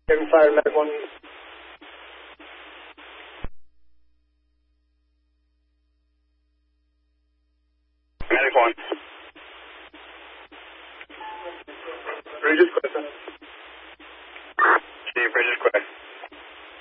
Kevin Fire, Medic 1. Medic 1. Bridge is clear, sir. Bridge is clear.